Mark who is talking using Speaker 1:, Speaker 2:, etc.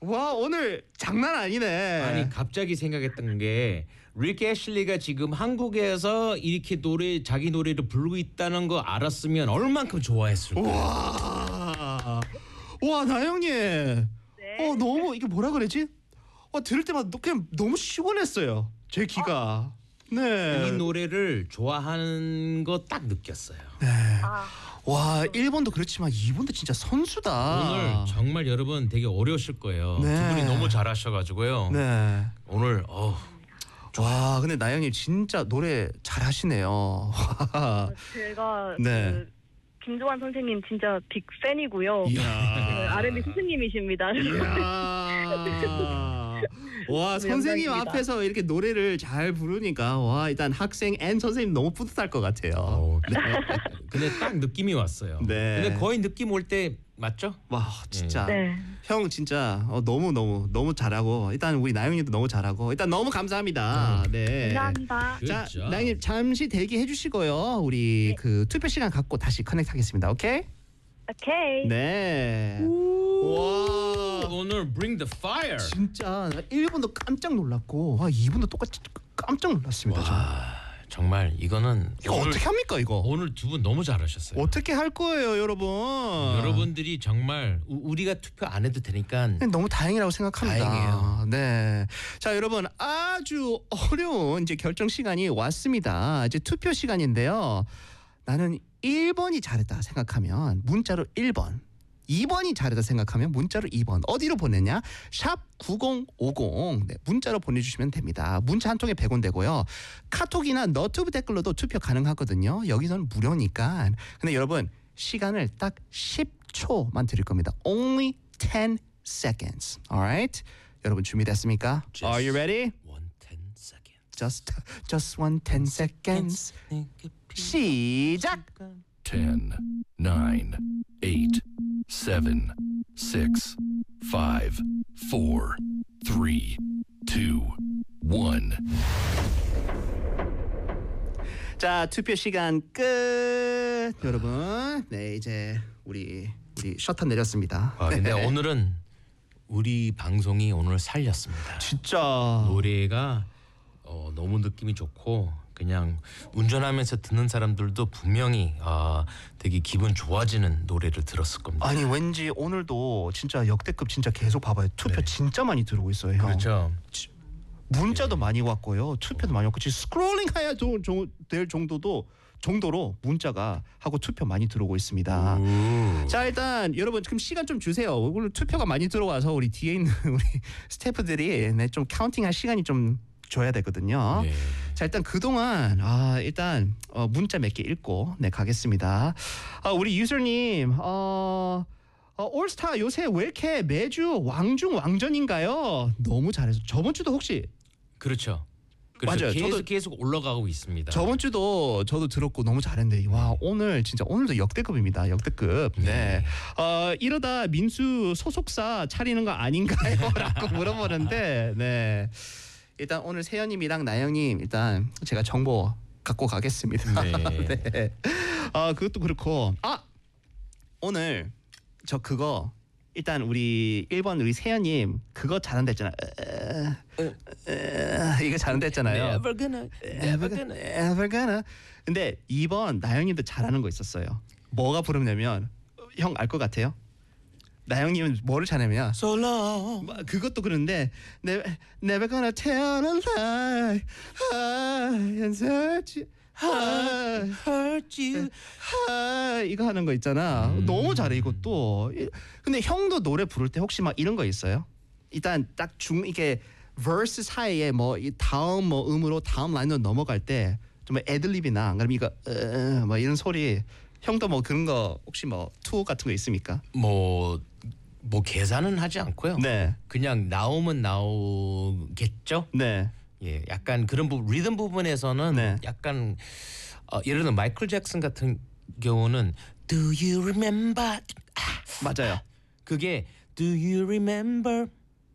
Speaker 1: 와 오늘 장난 아니네.
Speaker 2: 아니 갑자기 생각했던 게 릭 애슐리가 지금 한국에서 이렇게 자기 노래를 부르고 있다는 거 알았으면 얼만큼 좋아했을까.
Speaker 1: 와 나영님.
Speaker 3: 네.
Speaker 1: 너무 이게 뭐라 그러지? 들을 때마다 그냥 너무 시원했어요. 제 귀가. 네.
Speaker 2: 이 노래를 좋아하는 거 딱 느꼈어요.
Speaker 1: 네.
Speaker 3: 아,
Speaker 1: 와 1번도 그렇지만 2번도 진짜 선수다.
Speaker 2: 오늘 정말 여러분 되게 어려우실 거예요.
Speaker 1: 네.
Speaker 2: 두 분이 너무 잘하셔가지고요.
Speaker 1: 네.
Speaker 2: 오늘
Speaker 1: 와 근데 나영님 진짜 노래 잘하시네요.
Speaker 3: 제가
Speaker 1: 네.
Speaker 3: 그 김조한 선생님 진짜 빅 팬이고요.
Speaker 1: 이야.
Speaker 3: R&B 스승님이십니다.
Speaker 1: 와 선생님
Speaker 3: 영광입니다.
Speaker 1: 앞에서 이렇게 노래를 잘 부르니까 와 일단 학생 앤 선생님 너무 뿌듯할 것 같아요. 네.
Speaker 2: 근데 딱 느낌이 왔어요.
Speaker 1: 네.
Speaker 2: 근데 거의 느낌 올 때 맞죠?
Speaker 1: 와 진짜
Speaker 3: 네.
Speaker 1: 형 진짜 너무 잘하고 일단 우리 나영님도 너무 잘하고 일단 너무 감사합니다. 네.
Speaker 3: 감사합니다.
Speaker 1: 자
Speaker 2: Good job.
Speaker 1: 나영님 잠시 대기해 주시고요. 우리 그 투표 시간 갖고 다시 커넥트하겠습니다. 오케이?
Speaker 3: 오케이.
Speaker 1: 네. 와
Speaker 2: 오늘 bring the fire.
Speaker 1: 진짜 1분도 깜짝 놀랐고 와 2분도 똑같이 깜짝 놀랐습니다.
Speaker 2: 와 정말 이거는
Speaker 1: 이거 어떻게 합니까 이거?
Speaker 2: 오늘 두 분 너무 잘하셨어요.
Speaker 1: 어떻게 할 거예요, 여러분?
Speaker 2: 여러분들이 정말 우리가 투표 안 해도 되니까
Speaker 1: 너무 다행이라고 생각합니다.
Speaker 2: 다행이에요.
Speaker 1: 네. 자, 여러분 아주 어려운 이제 결정 시간이 왔습니다. 이제 투표 시간인데요. 나는 1번이 잘했다 생각하면 문자로 1번. 2번이 잘했다 생각하면 문자로 2번. 어디로 보내냐? 샵 9050 네, 문자로 보내주시면 됩니다. 문자 한 통에 100원 되고요. 카톡이나 너튜브 댓글로도 투표 가능하거든요. 여기서는 무료니까. 근데 여러분 시간을 딱 10초만 드릴 겁니다. Only 10 seconds. Alright? 여러분 준비됐습니까? Are you ready?
Speaker 2: 10 seconds.
Speaker 1: Just one 10 seconds. 시작!
Speaker 4: 10, 9, 8, 7, 6, 5, 4, 3, 2, 1.
Speaker 1: 자 투표 시간 끝 여러분. 네 이제 우리 셔터 내렸습니다.
Speaker 2: 근데
Speaker 1: 네.
Speaker 2: 오늘은 우리 방송이 오늘 살렸습니다.
Speaker 1: 진짜
Speaker 2: 노래가 너무 느낌이 좋고 그냥 운전하면서 듣는 사람들도 분명히 되게 기분 좋아지는 노래를 들었을 겁니다.
Speaker 1: 아니 왠지 오늘도 진짜 역대급 진짜 계속 봐봐요. 투표
Speaker 2: 네.
Speaker 1: 진짜 많이 들어오고 있어요. 형.
Speaker 2: 그렇죠.
Speaker 1: 문자도 많이 왔고요. 투표도 많이 왔고 지금 스크롤링 해야 될 정도로 문자가 하고 투표 많이 들어오고 있습니다. 자 일단 여러분 지금 시간 좀 주세요. 오늘 투표가 많이 들어와서 우리 뒤에 있는 우리 스태프들이 좀 카운팅할 시간이 좀 줘야 되거든요.
Speaker 2: 네.
Speaker 1: 자 일단 그동안 일단 문자 몇 개 읽고 가겠습니다. 우리 유저님 올스타 요새 왜 이렇게 매주 왕중왕전인가요? 너무 잘해서 저번 주도 혹시
Speaker 2: 그렇죠.
Speaker 1: 맞아요.
Speaker 2: 계속 올라가고 있습니다.
Speaker 1: 저번 주도 저도 들었고 너무 잘했는데 와 오늘 진짜 오늘도 역대급입니다. 역대급. 네. 이러다 민수 소속사 차리는 거 아닌가요?라고 물어보는데 네. 일단 오늘 세연님이랑 나영님 일단 제가 정보 갖고 가겠습니다.
Speaker 2: 네.
Speaker 1: 네. 그것도 그렇고 오늘 저 그거 일단 우리 1번 우리 세연님 그거 잘한다 했잖아. 이거 잘한다 했잖아요. Never gonna. 근데 2번 나영님도 잘하는 거 있었어요. 뭐가 부르냐면 형 알 것 같아요? 나영님은 뭐를 잘하냐면
Speaker 2: So long.
Speaker 1: 그것도 그런데 Never gonna tell a lie and hurt you. 이거 하는 거 있잖아. 너무 잘해 이것도. 근데 형도 노래 부를 때 혹시 막 이런 거 있어요? 일단 딱 이게 verse 사이에 뭐 이 다음 뭐 음으로 다음 라인으로 넘어갈 때 좀 애들립이나 안 그러면 이거 뭐 이런 소리 형도 뭐 그런 거 혹시 뭐 투어 같은 거 있습니까?
Speaker 2: 뭐 계산은 하지 않고요.
Speaker 1: 네.
Speaker 2: 그냥 나오면 나오겠죠.
Speaker 1: 네.
Speaker 2: 예, 약간 그런 리듬 부분에서는
Speaker 1: 네.
Speaker 2: 약간 예를 들어 마이클 잭슨 같은 경우는 Do you remember?
Speaker 1: 맞아요.
Speaker 2: 그게 Do you remember